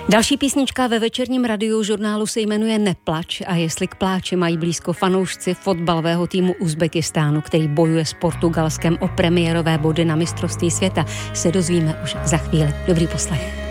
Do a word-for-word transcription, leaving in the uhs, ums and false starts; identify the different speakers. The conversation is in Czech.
Speaker 1: Další písnička ve večerním radiožurnálu se jmenuje Neplač a jestli k pláči mají blízko fanoušci fotbalového týmu Uzbekistánu, který bojuje s Portugalskem o premiérové body na mistrovství světa, se dozvíme už za chvíli. Dobrý poslech.